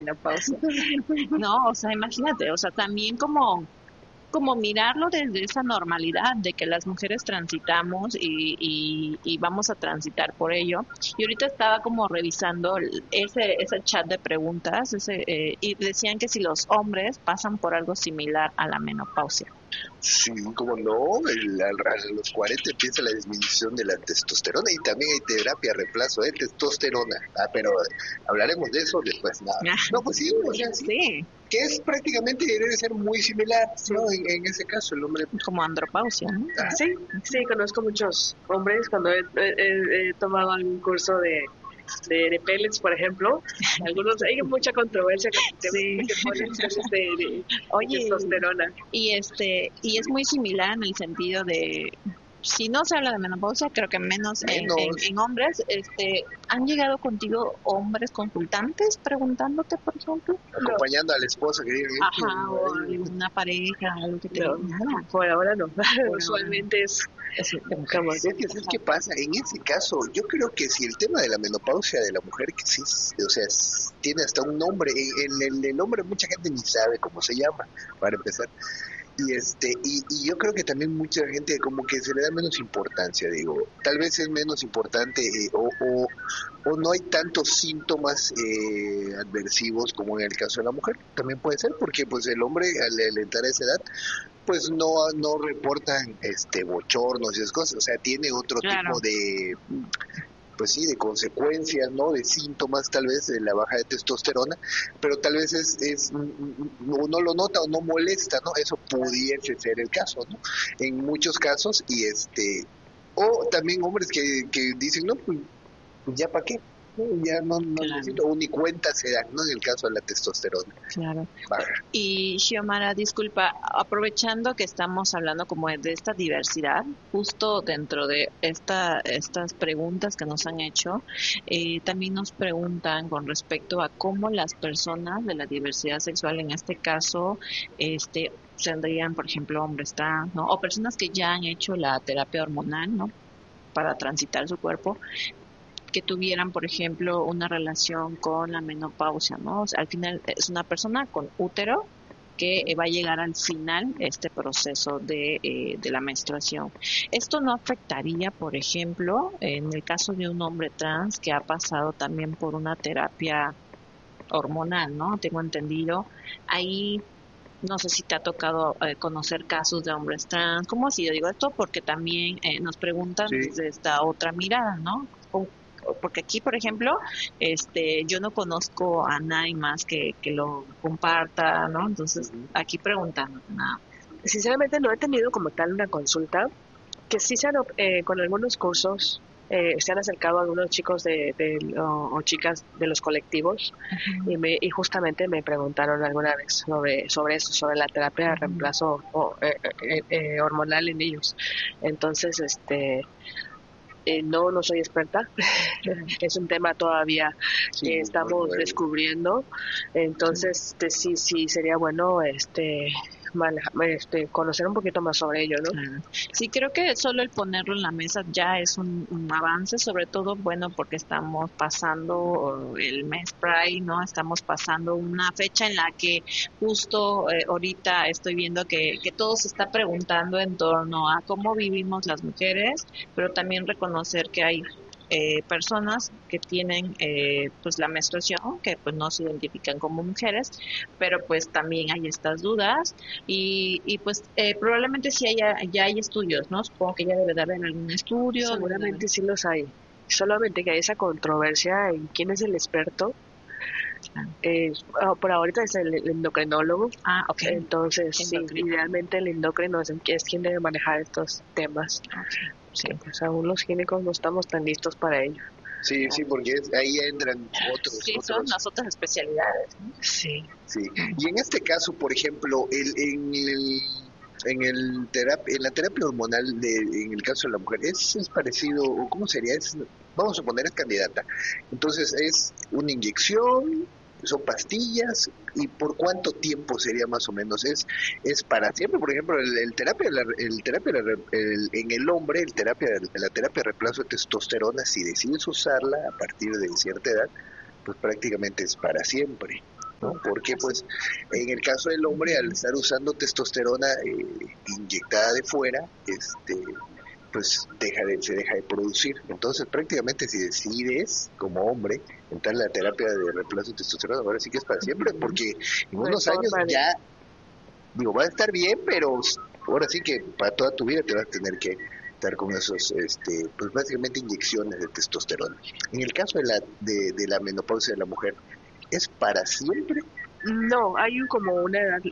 menopausia. No, o sea, imagínate, o sea, también como mirarlo desde esa normalidad de que las mujeres transitamos y vamos a transitar por ello. Y ahorita estaba como revisando ese chat de preguntas y decían que si los hombres pasan por algo similar a la menopausia. Sí, como no, a los 40 empieza la disminución de la testosterona y también hay terapia reemplazo de testosterona. Pero hablaremos de eso después. Nada. No, pues sí, o sea, sí, Sí, que es prácticamente, debe ser muy similar, Sí. ¿no? En ese caso, el hombre... como andropausia, ¿no? Sí, sí, conozco muchos hombres cuando he tomado algún curso de pellets, por ejemplo. Algunos, hay mucha controversia con el tema Sí. de que ponen pellets de Oye, testosterona. y es muy similar en el sentido de, si no se habla de menopausia, creo que menos Menos en hombres, ¿han llegado contigo hombres consultantes preguntándote, por ejemplo? No, acompañando a la esposa que diga esto, Ajá, o alguna pareja, algo que te diga, no, nada, por ahora no. por ahora no. Usualmente es Es de como mujeres. es que, ¿sabes qué pasa? En ese caso, yo creo que si el tema de la menopausia de la mujer, que sí, o sea, tiene hasta un nombre, el nombre mucha gente ni sabe cómo se llama, para empezar. Y yo creo que también mucha gente como que se le da menos importancia, digo, tal vez es menos importante o no hay tantos síntomas adversivos como en el caso de la mujer, también puede ser porque pues el hombre al entrar a esa edad pues no reportan bochornos y esas cosas, o sea, tiene otro tipo Claro, de pues sí, de consecuencias, ¿no? De síntomas tal vez de la baja de testosterona, pero tal vez no lo nota o no molesta, ¿no? Eso pudiese ser el caso, ¿no? En muchos casos o también hombres que dicen, no, pues ya para qué, ¿no? Ya no claro, necesito, o ni cuenta se dan, ¿no? En el caso de la testosterona claro. baja. Y Xiomara, disculpa, aprovechando que estamos hablando como de esta diversidad, justo dentro de estas preguntas que nos han hecho, también nos preguntan con respecto a cómo las personas de la diversidad sexual, en este caso, tendrían, por ejemplo, hombres trans, ¿no? O personas que ya han hecho la terapia hormonal, ¿no? Para transitar su cuerpo, que tuvieran, por ejemplo, una relación con la menopausia, ¿no? O sea, al final es una persona con útero que va a llegar al final este proceso de la menstruación. Esto no afectaría, por ejemplo, en el caso de un hombre trans que ha pasado también por una terapia hormonal, ¿no? Tengo entendido. Ahí no sé si te ha tocado conocer casos de hombres trans. ¿Cómo así? Yo digo esto porque también nos preguntan Sí, desde esta otra mirada, ¿no? Porque aquí, por ejemplo, yo no conozco a nadie más que lo comparta, ¿no? Entonces, ujú, aquí preguntando nada. sinceramente no he tenido como tal una consulta, que sí se han, con algunos cursos, se han acercado a algunos chicos o chicas de los colectivos Ujú, y justamente me preguntaron alguna vez sobre eso, sobre la terapia de ujú, reemplazo hormonal en ellos. Entonces, no soy experta, ujú. es un tema todavía sí, que muy estamos nuevo. descubriendo, Sí. entonces sí sería bueno conocer un poquito más sobre ello, ¿no? Claro. Sí, creo que solo el ponerlo en la mesa ya es un avance, sobre todo, bueno, porque estamos pasando el mes Pride, ¿no? Estamos pasando una fecha en la que justo ahorita estoy viendo que todo se está preguntando en torno a cómo vivimos las mujeres, pero también reconocer que hay personas que tienen pues la menstruación, que pues no se identifican como mujeres, pero pues también hay estas dudas y pues probablemente sí ya hay estudios, ¿no? Supongo que ya debe de haber algún estudio, debe de haber. Seguramente sí los hay, solamente que hay esa controversia en quién es el experto. Ah, Por ahorita es el endocrinólogo, ok, entonces sí, endocrino. idealmente el endocrino es quien debe manejar estos temas, Ok, sí, que pues aún los químicos no estamos tan listos para ello. Sí, sí, claro. porque ahí entran Sí, son otros. las otras especialidades, ¿no? Sí, Sí, y en este caso, por ejemplo, en la terapia hormonal en el caso de la mujer, es parecido, o cómo sería, vamos a poner, es candidata. Entonces, es una inyección, son pastillas, y por cuánto tiempo sería más o menos, es para siempre, por ejemplo, en el hombre, la terapia de reemplazo de testosterona, si decides usarla a partir de cierta edad, pues prácticamente es para siempre. ¿no? Porque pues en el caso del hombre, al estar usando testosterona inyectada de fuera, pues se deja de producir. Entonces prácticamente si decides como hombre entrar en la terapia de reemplazo de testosterona, ahora sí que es para siempre, porque en unos años ya, digo, va a estar bien, pero ahora sí que para toda tu vida te vas a tener que estar con esos, pues básicamente inyecciones de testosterona. En el caso de la menopausia de la mujer, ¿es para siempre? No, hay como una edad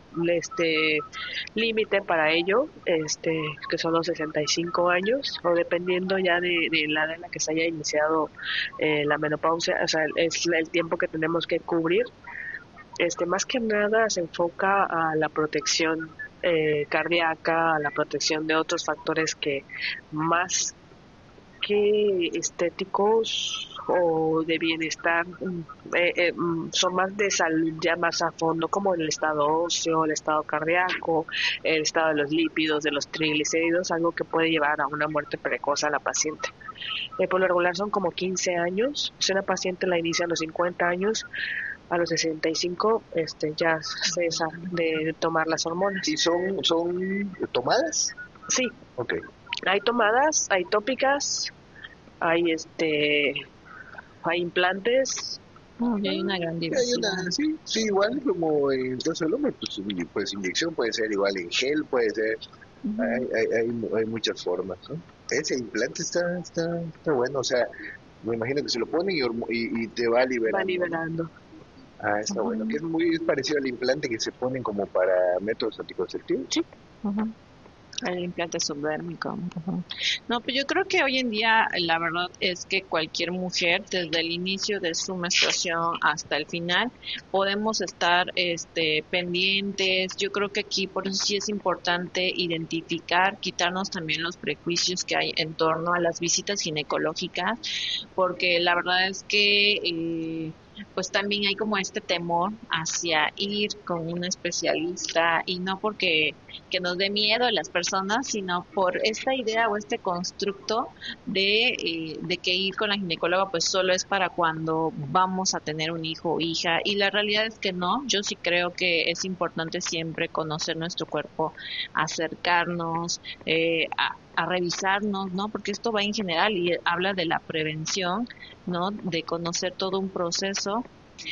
límite para ello, que son los 65 años, o dependiendo ya de la edad en la que se haya iniciado la menopausia, o sea, es el tiempo que tenemos que cubrir. Más que nada se enfoca a la protección cardíaca, a la protección de otros factores que más que estéticos o de bienestar son más de salud ya más a fondo, como el estado óseo, el estado cardíaco, el estado de los lípidos, de los triglicéridos, algo que puede llevar a una muerte precoz a la paciente. Por lo regular son como 15 años. Si una paciente la inicia a los 50 años, a los 65 ya cesa de tomar las hormonas. ¿Y son tomadas? Sí. Okay. Hay tomadas, hay tópicas, hay hay implantes. Y hay una gran diversidad. Sí, igual como en el caso del hombre, pues inyección puede ser igual en gel, puede ser, hay muchas formas, ¿no? Ese implante está bueno, o sea, me imagino que se lo ponen y te va liberando. Va liberando. ¿No? Ah, está bueno, que es muy parecido al implante que se ponen como para métodos anticonceptivos. Sí. El implante subdérmico. No, pues yo creo que hoy en día la verdad es que cualquier mujer, desde el inicio de su menstruación hasta el final, podemos estar pendientes. Yo creo que aquí por eso sí es importante identificar, quitarnos también los prejuicios que hay en torno a las visitas ginecológicas, porque la verdad es que pues también hay como este temor hacia ir con un especialista, y no porque que nos dé miedo a las personas, sino por esta idea o este constructo de que ir con la ginecóloga pues solo es para cuando vamos a tener un hijo o hija, y la realidad es que no. Yo sí creo que es importante siempre conocer nuestro cuerpo, acercarnos, a revisarnos, ¿no? Porque esto va en general y habla de la prevención, ¿no? De conocer todo un proceso.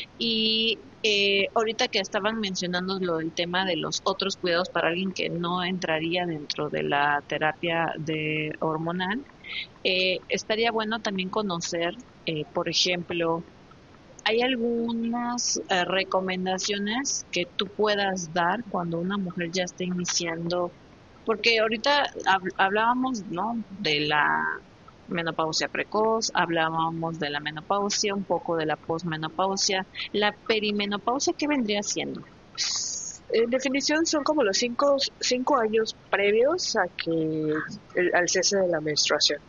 Y ahorita que estaban mencionando lo del tema de los otros cuidados para alguien que no entraría dentro de la terapia de hormonal, estaría bueno también conocer, por ejemplo, ¿hay algunas recomendaciones que tú puedas dar cuando una mujer ya está iniciando? Porque ahorita hablábamos, ¿no? De la menopausia precoz, hablábamos de la menopausia, un poco de la posmenopausia. La perimenopausia, ¿qué vendría siendo? En definición son como los 5 años previos a al cese de la menstruación.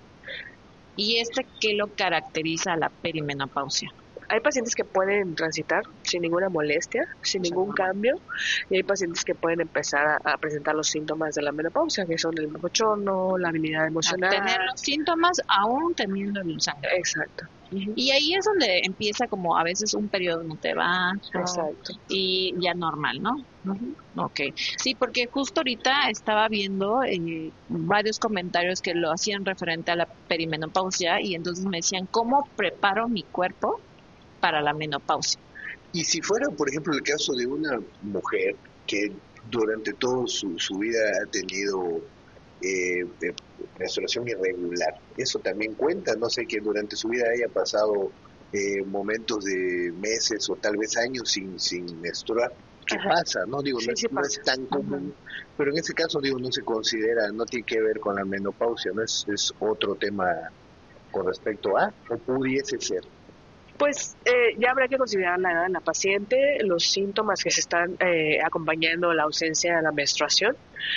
¿Y qué lo caracteriza a la perimenopausia? Hay pacientes que pueden transitar sin ninguna molestia, sin ningún cambio, y hay pacientes que pueden empezar a presentar los síntomas de la menopausia, que son el bochorno, la habilidad emocional. Tener los síntomas aún teniendo el sangre. Exacto. Y ahí es donde empieza como a veces un periodo no te va. Exacto. Y ya normal, ¿no? Okay. Sí, porque justo ahorita estaba viendo varios comentarios que lo hacían referente a la perimenopausia, y entonces me decían, ¿cómo preparo mi cuerpo para la menopausia? Y si fuera, por ejemplo, el caso de una mujer que durante toda su vida ha tenido menstruación irregular, eso también cuenta, no sé, que durante su vida haya pasado momentos de meses o tal vez años sin menstruar, ¿qué pasa? No digo, no es tan común, pero en ese caso digo, no se considera, no tiene que ver con la menopausia, no es otro tema con respecto a, o pudiese ser. Pues ya habrá que considerar la edad de la paciente, los síntomas que se están acompañando la ausencia de la menstruación,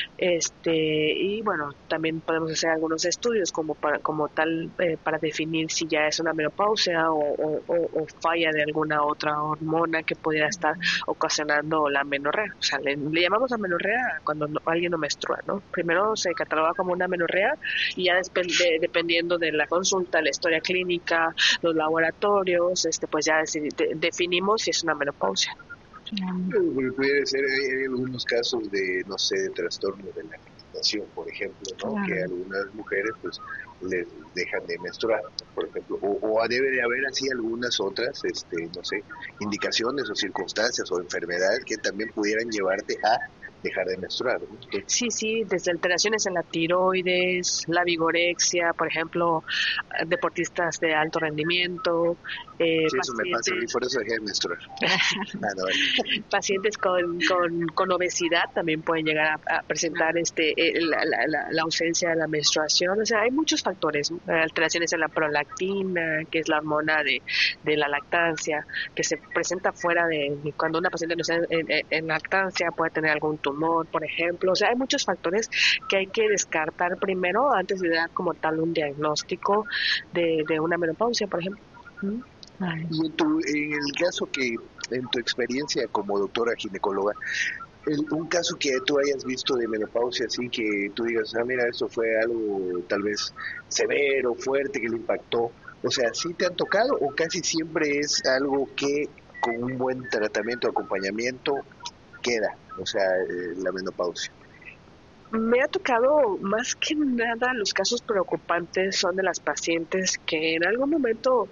y bueno, también podemos hacer algunos estudios como tal para definir si ya es una menopausia o falla de alguna otra hormona que pudiera estar ocasionando la menorrea. O sea, le llamamos amenorrea cuando alguien no menstrua, ¿no? Primero se cataloga como una menorrea y ya dependiendo de la consulta, la historia clínica, los laboratorios, pues ya definimos si es una menopausia. Porque pudiera ser, hay algunos casos de, no sé, de trastorno de la alimentación, por ejemplo, ¿no? Claro. Que algunas mujeres, pues, les dejan de menstruar, por ejemplo, o debe de haber así algunas otras, no sé, indicaciones o circunstancias o enfermedades que también pudieran llevarte a dejar de menstruar, ¿no? Entonces, Sí, desde alteraciones en la tiroides, la vigorexia, por ejemplo, deportistas de alto rendimiento, sí, eso me pasa, y pacientes por eso dejé de menstruar. No, vale. pacientes con obesidad también pueden llegar a presentar la ausencia de la menstruación. O sea, hay muchos factores, alteraciones en la prolactina, que es la hormona de la lactancia, que se presenta fuera de cuando una paciente no está en lactancia, puede tener algún tumor, por ejemplo. O sea, hay muchos factores que hay que descartar primero antes de dar como tal un diagnóstico de una menopausia, por ejemplo. Y en el caso que, en tu experiencia como doctora ginecóloga, un caso que tú hayas visto de menopausia, así que tú digas, mira, eso fue algo tal vez severo, fuerte, que le impactó. O sea, ¿sí te han tocado o casi siempre es algo que con un buen tratamiento, acompañamiento, queda? O sea, la menopausia. Me ha tocado más que nada los casos preocupantes son de las pacientes que en algún momento,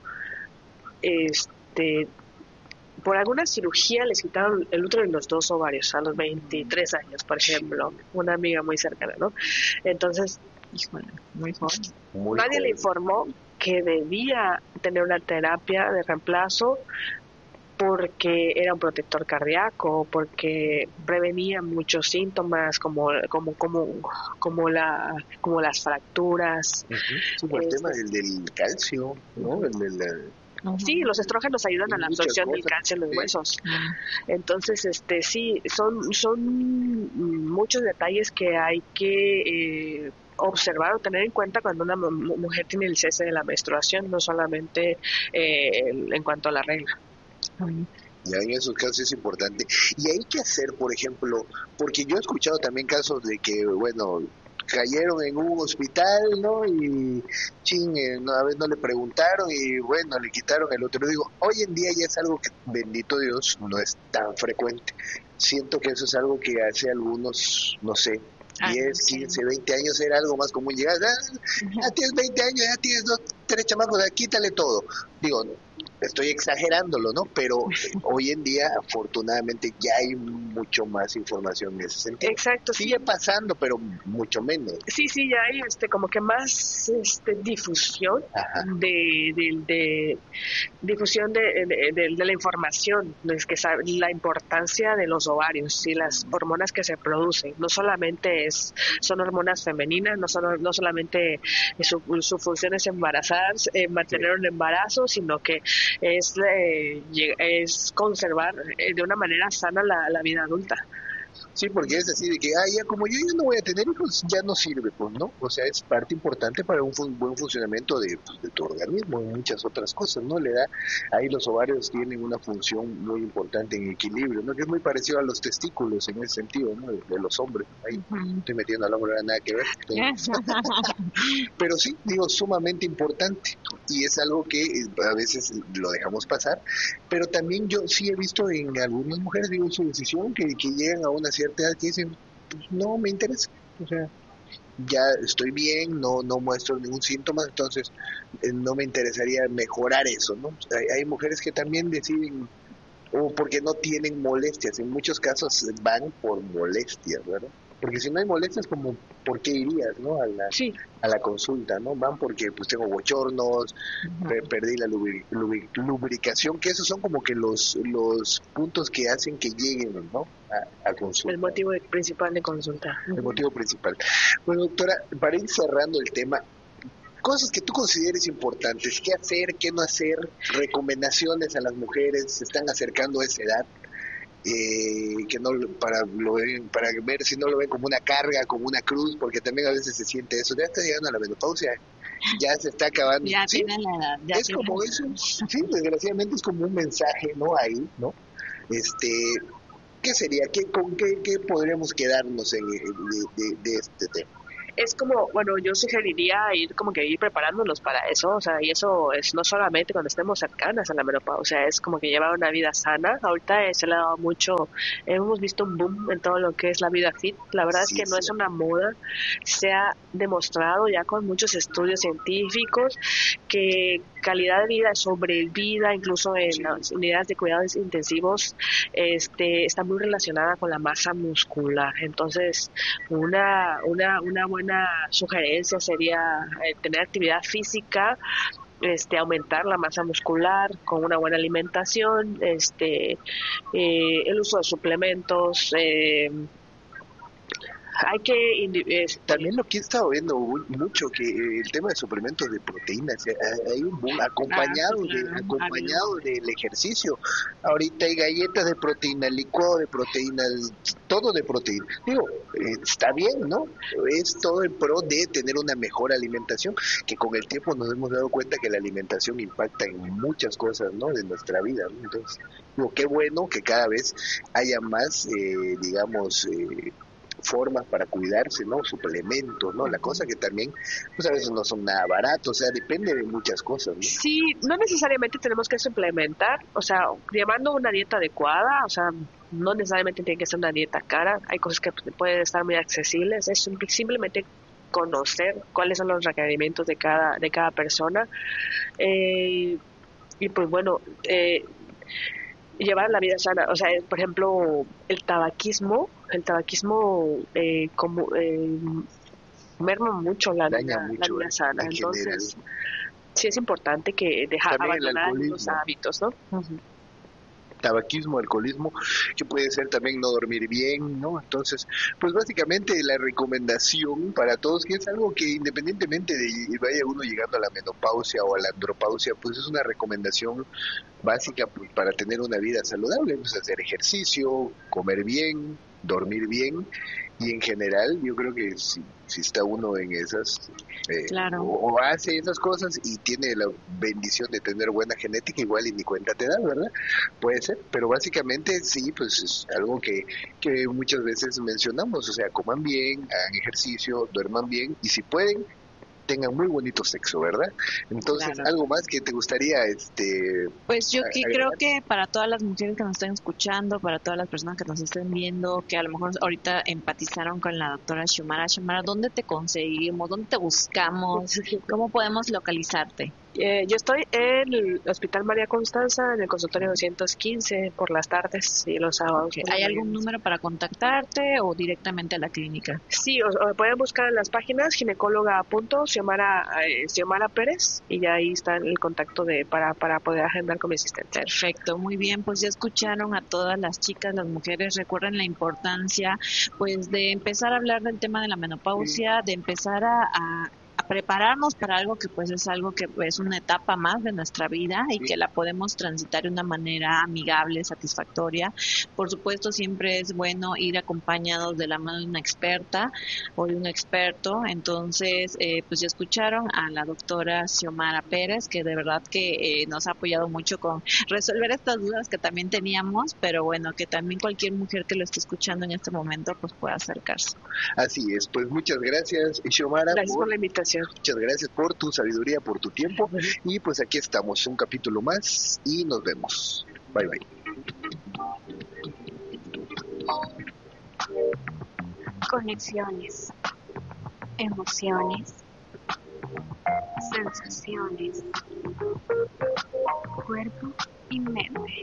este, por alguna cirugía les quitaron el útero de los dos ovarios a los 23 años, por ejemplo, una amiga muy cercana, ¿no? Entonces, Híjole, muy joven. Muy nadie le joven. informó que debía tener una terapia de reemplazo porque era un protector cardíaco, porque prevenía muchos síntomas como las fracturas. Sí, por el tema del calcio, ¿no? Sí, los estrógenos ayudan a la muchas absorción del cosas. calcio en los Sí. huesos. Entonces, sí, son muchos detalles que hay que observar o tener en cuenta cuando una mujer tiene el cese de la menstruación, no solamente en cuanto a la regla. Ya en esos casos es importante. Y hay que hacer, por ejemplo, porque yo he escuchado también casos de que, bueno, cayeron en un hospital, ¿no? Y a veces no le preguntaron y bueno, le quitaron el otro. Digo, hoy en día ya es algo que, bendito Dios, no es tan frecuente. Siento que eso es algo que hace algunos, no sé, 10, 15, 20 años era algo más común. Llegar, ya tienes 20 años, ya tienes 3 chamacos, quítale todo. Digo, estoy exagerándolo, ¿no? Pero hoy en día, afortunadamente, ya hay mucho más información en ese sentido. Exacto, sigue sí. pasando, pero mucho menos. Sí, ya hay como que más difusión difusión de la información, es que la importancia de los ovarios y las hormonas que se producen. No solamente son hormonas femeninas, no solamente su función es embarazar, mantener un embarazo, sino que es conservar de una manera sana la vida adulta. Sí, porque es así de que, ya como yo ya no voy a tener hijos, ya no sirve, pues, ¿no? O sea, es parte importante para un buen funcionamiento de tu organismo y muchas otras cosas, ¿no? Ahí los ovarios tienen una función muy importante en equilibrio, ¿no? Que es muy parecido a los testículos en ese sentido, ¿no? De los hombres. Ahí estoy metiendo al hombre, nada que ver. Pero sí, digo, sumamente importante y es algo que a veces lo dejamos pasar, pero también yo sí he visto en algunas mujeres, digo, su decisión, que llegan a una cierta edad que dicen, pues no me interesa, o sea, ya estoy bien, no muestro ningún síntoma, entonces no me interesaría mejorar eso, ¿no? Hay mujeres que también deciden, o porque no tienen molestias, en muchos casos van por molestias, ¿verdad? Porque si no hay molestias, como, ¿por qué irías, no? A la consulta, ¿no? Van porque pues tengo bochornos, perdí la lubricación, que esos son como que los puntos que hacen que lleguen, ¿no? A consulta. El motivo principal de consulta. El motivo principal. Bueno, doctora, para ir cerrando el tema, cosas que tú consideres importantes, qué hacer, qué no hacer, recomendaciones a las mujeres, se están acercando a esa edad, que no para ver si no lo ven como una carga, como una cruz, porque también a veces se siente eso, ya está llegando a la menopausia, ya se está acabando. Ya ¿sí? tiene la edad. Es como eso, sí, desgraciadamente es como un mensaje, ¿no? Ahí, ¿no? ¿Qué sería? ¿Con qué podríamos quedarnos de este tema? es como, bueno, yo sugeriría ir como que ir preparándonos para eso, o sea, y eso es no solamente cuando estemos cercanas a la menopausia, es como que llevar una vida sana. Ahorita se le ha dado mucho, hemos visto un boom en todo lo que es la vida fit. La verdad es Sí, que no sí. es una moda, se ha demostrado ya con muchos estudios científicos que calidad de vida, sobre vida, incluso en las unidades de cuidados intensivos, está muy relacionada con la masa muscular. Entonces, una buena sugerencia sería tener actividad física, aumentar la masa muscular con una buena alimentación, el uso de suplementos, hay que También lo que he estado viendo mucho, que el tema de suplementos de proteínas, hay un boom Sí, acompañado claro, acompañado del ejercicio. Ahorita hay galletas de proteína, licuado de proteínas, todo de proteína. Digo, está bien, ¿no? Es todo en pro de tener una mejor alimentación, que con el tiempo nos hemos dado cuenta que la alimentación impacta en muchas cosas, ¿no? De nuestra vida, ¿no? Entonces, digo, qué bueno que cada vez haya más, digamos, formas para cuidarse, ¿no? Suplementos, ¿no? La cosa que también, pues a veces no son nada baratos, o sea, depende de muchas cosas, ¿no? Sí, no necesariamente tenemos que suplementar, o sea, llevando una dieta adecuada, o sea, no necesariamente tiene que ser una dieta cara, hay cosas que pueden estar muy accesibles, es simplemente conocer cuáles son los requerimientos de cada persona, eh, y pues bueno, llevar la vida sana, o sea, por ejemplo, el tabaquismo como merma mucho Daña la mucho, vida sana, en general. entonces sí es importante que También el abandonar algunos alcoholismo, hábitos, ¿no? Ujú. tabaquismo, alcoholismo, que puede ser también no dormir bien, ¿no? Entonces, pues básicamente la recomendación para todos, que es algo que independientemente de vaya uno llegando a la menopausia o a la andropausia, pues es una recomendación básica pues, para tener una vida saludable, pues hacer ejercicio, comer bien, dormir bien, y en general yo creo que si está uno en esas claro. o hace esas cosas y tiene la bendición de tener buena genética, igual y ni cuenta te da, ¿verdad? Puede ser, pero básicamente sí, pues es algo que muchas veces mencionamos, o sea, coman bien, hagan ejercicio, duerman bien y si pueden, tengan muy bonito sexo, ¿verdad? Entonces, Claro. algo más que te gustaría Pues yo creo agregar. que para todas las mujeres que nos estén escuchando, para todas las personas que nos estén viendo, que a lo mejor ahorita empatizaron con la doctora Xiomara, Xiomara, ¿dónde te conseguimos? ¿Dónde te buscamos? ¿Cómo podemos localizarte? Yo estoy en el Hospital María Constanza, en el consultorio 215 por las tardes y los sábados Okay. por las ¿Hay algún mañanas. número para contactarte o directamente a la clínica? Sí, o pueden buscar en las páginas ginecóloga.Xiomara Pérez y ya ahí está el contacto para poder agendar con mi asistente. Perfecto, muy bien, pues ya escucharon a todas las chicas, las mujeres, recuerden la importancia pues de empezar a hablar del tema de la menopausia, de empezar a prepararnos para algo que pues es algo que es una etapa más de nuestra vida y que la podemos transitar de una manera amigable, satisfactoria. Por supuesto, siempre es bueno ir acompañados de la mano de una experta o de un experto. Entonces, pues ya escucharon a la doctora Xiomara Pérez, que de verdad que nos ha apoyado mucho con resolver estas dudas que también teníamos, pero bueno, que también cualquier mujer que lo esté escuchando en este momento pues pueda acercarse. Así es, pues muchas gracias, Xiomara, Gracias por la invitación. muchas gracias por tu sabiduría, por tu tiempo, y pues aquí estamos, un capítulo más, y nos vemos. Bye, bye. Conexiones, emociones, sensaciones, cuerpo y mente.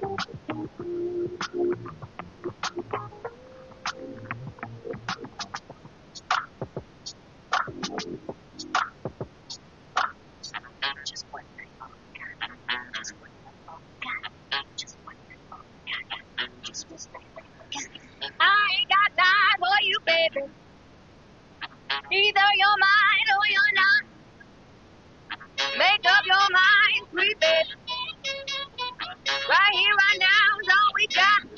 I ain't got time for you, baby. Either you're mine or you're not. Make up your mind, sweet baby. Right here, right now is all we got.